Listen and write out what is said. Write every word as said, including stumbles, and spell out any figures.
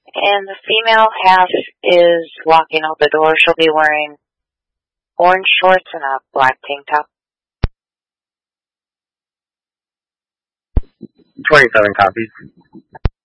And the female half is walking out the door. She'll be wearing orange shorts and a black tank top. twenty-seven copies.